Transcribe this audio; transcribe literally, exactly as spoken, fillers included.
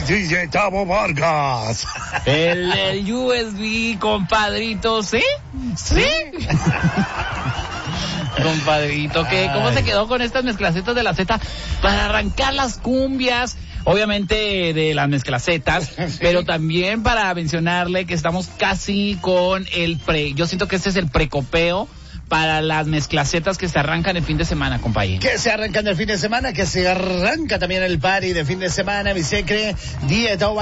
D J Tavo Vargas. El, el U S B, compadrito, ¿sí? ¿Sí? Compadrito, ¿qué? ¿Cómo se quedó con estas mezclacetas de la Z para arrancar las cumbias? Obviamente de las mezclacetas, sí. Pero también para mencionarle que estamos casi con el pre, yo siento que este es el precopeo para las mezclacetas que se arrancan el fin de semana, compañero. Que se arrancan el fin de semana, que se arranca también el party de fin de semana, mi secre, dieta